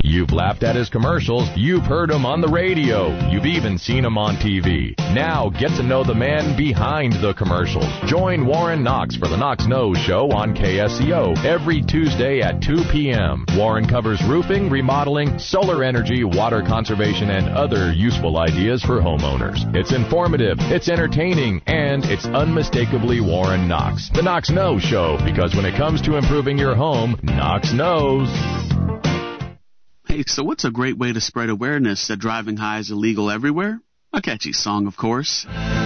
You've laughed at his commercials. You've heard him on the radio. You've even seen him on TV. Now get to know the man behind the commercials. Join Warren Knox for the Knox Knows Show on KSCO every Tuesday at 2 p.m. Warren covers roofing, remodeling, solar energy, water conservation, and other useful ideas for homeowners. It's informative, it's entertaining, and it's unmistakably Warren Knox. The Knox Knows Show, because when it comes to improving your home, Knox knows. Hey, so what's a great way to spread awareness that driving high is illegal everywhere? A catchy song, of course.